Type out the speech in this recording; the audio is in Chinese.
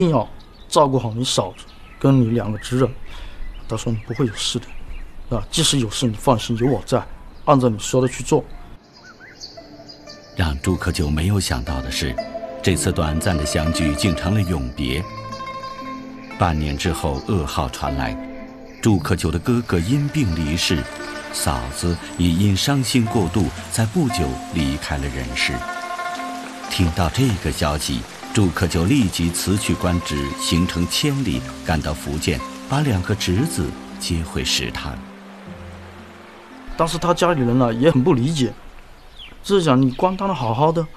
一定要照顾好你嫂子跟你2个侄人，到时候你不会有事的，啊，即使有事你放心，有我在，按照你说的去做。 让朱可久没有想到的是，这次短暂的相聚竟成了永别。半年之后，噩耗传来，朱可久的哥哥因病离世，嫂子也因伤心过度，在不久离开了人世。听到这个消息，朱可久立即辞去官职，行程千里，赶到福建，把2个侄子接回食堂。 当时他家里人呢也很不理解，就是讲你官当的好好的，